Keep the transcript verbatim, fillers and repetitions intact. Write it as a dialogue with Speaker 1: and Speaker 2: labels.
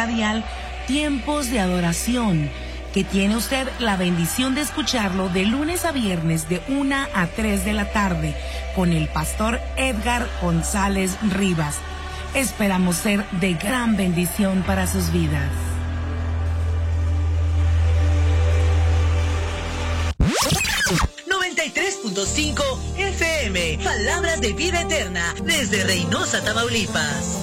Speaker 1: radial Tiempos de Adoración, que tiene usted la bendición de escucharlo de lunes a viernes de una a tres de la tarde con el pastor Edgar González Rivas. Esperamos ser de gran bendición para sus vidas.
Speaker 2: noventa y tres punto cinco F M, Palabras de Vida Eterna, desde Reynosa, Tamaulipas.